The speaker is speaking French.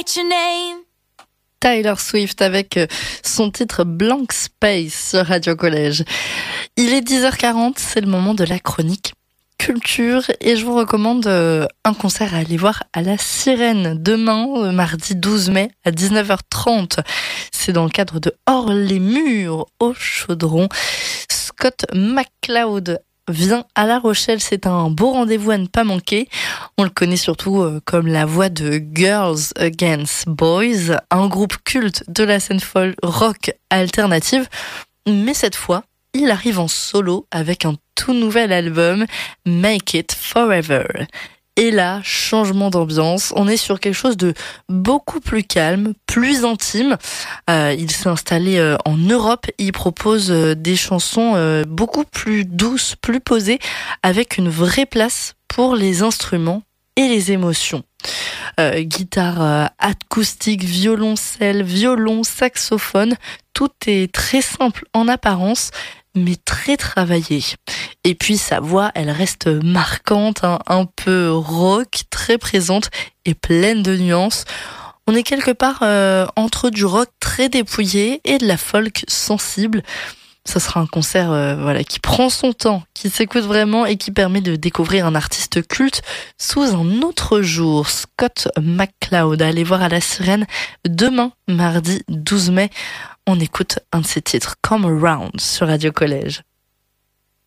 write your name. Taylor Swift avec son titre Blank Space sur Radio Collège. Il est 10h40, c'est le moment de la chronique culture et je vous recommande un concert à aller voir à la Sirène demain, mardi 12 mai à 19h30. C'est dans le cadre de Hors les murs au Chaudron. Scott McCloud vient à La Rochelle, c'est un beau rendez-vous à ne pas manquer. On le connaît surtout comme la voix de Girls Against Boys, un groupe culte de la scène folk rock alternative. Mais cette fois, il arrive en solo avec un tout nouvel album, Make It Forever. Et là, changement d'ambiance, on est sur quelque chose de beaucoup plus calme, plus intime. Il s'est installé en Europe, il propose des chansons beaucoup plus douces, plus posées, avec une vraie place pour les instruments et les émotions. Guitare acoustique, violoncelle, violon, saxophone, tout est très simple en apparence, mais très travaillé. Et puis sa voix, elle reste marquante, un peu rock, très présente et pleine de nuances. On est quelque part entre du rock très dépouillé et de la folk sensible. Ce sera un concert qui prend son temps, qui s'écoute vraiment et qui permet de découvrir un artiste culte sous un autre jour. Scott McCloud, allez voir à la Sirène demain, mardi 12 mai. On écoute un de ses titres, Come Around, sur Radio Collège.